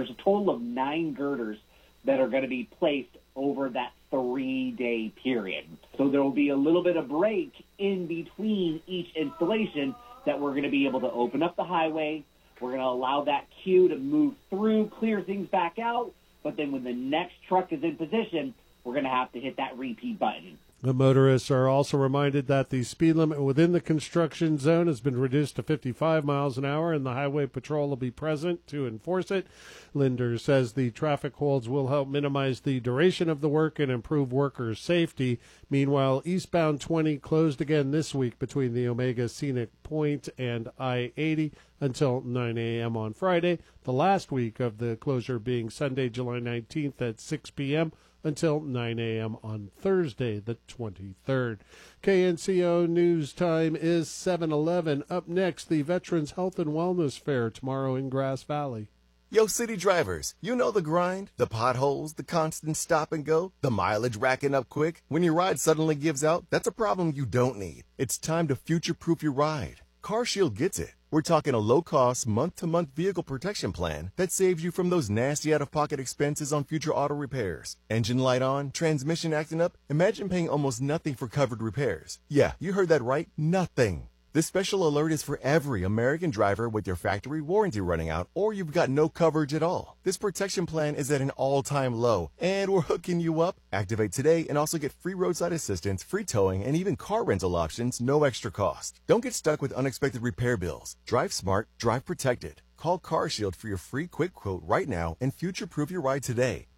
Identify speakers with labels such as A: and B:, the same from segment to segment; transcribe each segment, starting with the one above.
A: there's a total of 9 girders that are going to be placed over that 3-day period. So there will be a little bit of break in between each installation that we're going to be able to open up the highway. We're going to allow that queue to move through, clear things back out, but then when the next truck is in position, we're going to have to hit that repeat button.
B: The motorists are also reminded that the speed limit within the construction zone has been reduced to 55 miles an hour, and the highway patrol will be present to enforce it. Linder says the traffic holds will help minimize the duration of the work and improve workers' safety. Meanwhile, eastbound 20 closed again this week between the Omega Scenic Point and I-80 until 9 a.m. on Friday, the last week of the closure being Sunday, July 19th at 6 p.m. until 9 a.m. on Thursday, the 23rd. KNCO News Time is 7:11. Up next, the Veterans Health and Wellness Fair tomorrow in Grass Valley.
C: Yo, city drivers, you know the grind, the potholes, the constant stop and go, the mileage racking up quick. When your ride suddenly gives out, that's a problem you don't need. It's time to future-proof your ride. CarShield gets it. We're talking a low-cost, month-to-month vehicle protection plan that saves you from those nasty out-of-pocket expenses on future auto repairs. Engine light on, transmission acting up? Imagine paying almost nothing for covered repairs. Yeah, you heard that right, nothing. This special alert is for every American driver with your factory warranty running out or you've got no coverage at all. This protection plan is at an all-time low, and we're hooking you up. Activate today and also get free roadside assistance, free towing, and even car rental options, no extra cost. Don't get stuck with unexpected repair bills. Drive smart, drive protected. Call CarShield for your free quick quote right now and future-proof your ride today.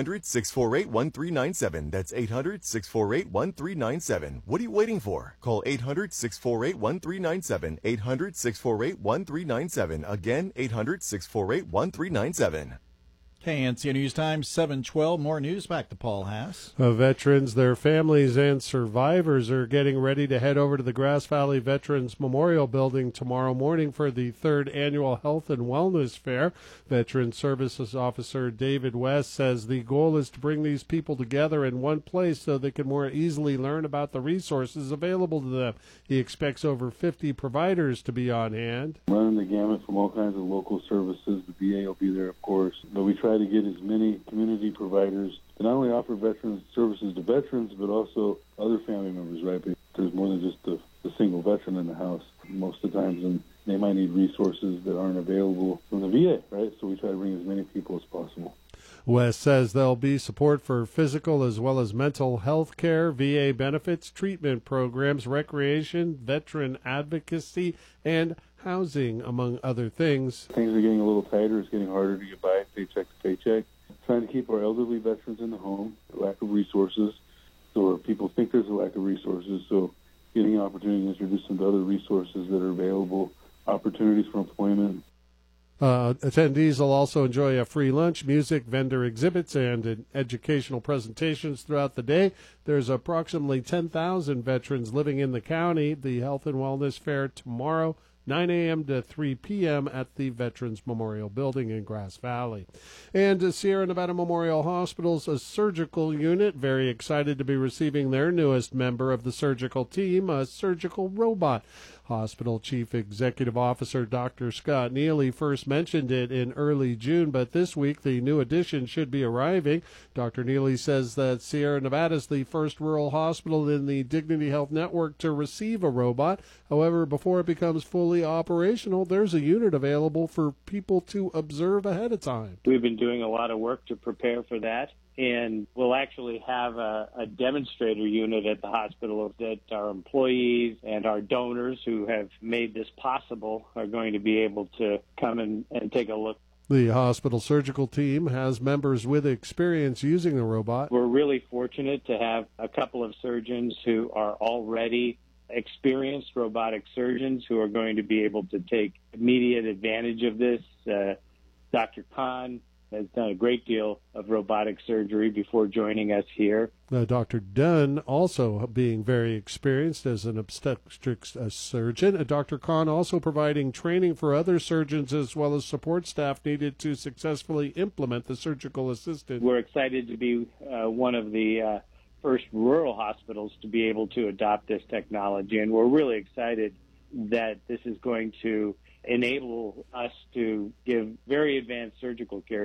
C: 800-648-1397. That's 800-648-1397. What are you waiting for? Call 800-648-1397. 800-648-1397. Again, 800-648-1397.
D: KNCO News Time, 7:12. More news. Back to Paul Haas.
B: Veterans, their families, and survivors are getting ready to head over to the Grass Valley Veterans Memorial Building tomorrow morning for the 3rd Annual Health and Wellness Fair. Veteran Services Officer David West says the goal is to bring these people together in one place so they can more easily learn about the resources available to them. He expects over 50 providers to be on hand.
E: Running the gamut from all kinds of local services. The VA will be there, of course, but we try to get as many community providers to not only offer veterans services to veterans, but also other family members, right? Because there's more than just the single veteran in the house. Most of the times, and they might need resources that aren't available from the VA, right? So we try to bring as many people as possible.
B: West says there'll be support for physical as well as mental health care, VA benefits, treatment programs, recreation, veteran advocacy, and housing, among other things.
E: Things are getting a little tighter. It's getting harder to get by paycheck to paycheck. Trying to keep our elderly veterans in the home, lack of resources, or people think there's a lack of resources, so getting an opportunity to introduce them to other resources that are available, opportunities for employment.
B: Attendees will also enjoy a free lunch, music, vendor exhibits, and educational presentations throughout the day. There's approximately 10,000 veterans living in the county. The Health and Wellness Fair tomorrow, 9 a.m. to 3 p.m. at the Veterans Memorial Building in Grass Valley. And Sierra Nevada Memorial Hospital's a surgical unit, very excited to be receiving their newest member of the surgical team, a surgical robot. Hospital Chief Executive Officer Dr. Scott Neely first mentioned it in early June, but this week the new addition should be arriving. Dr. Neely says that Sierra Nevada is the first rural hospital in the Dignity Health Network to receive a robot. However, before it becomes fully operational, there's a unit available for people to observe ahead of time.
F: We've been doing a lot of work to prepare for that. And we'll actually have a demonstrator unit at the hospital that our employees and our donors who have made this possible are going to be able to come and take a look.
B: The hospital surgical team has members with experience using the robot.
F: We're really fortunate to have a couple of surgeons who are already experienced robotic surgeons who are going to be able to take immediate advantage of this. Dr. Khan has done a great deal of robotic surgery before joining us here.
B: Dr. Dunn also being very experienced as an obstetrics surgeon. Dr. Khan also providing training for other surgeons as well as support staff needed to successfully implement the surgical assistant.
F: We're excited to be one of the first rural hospitals to be able to adopt this technology, and we're really excited that this is going to enable us to give very advanced surgical care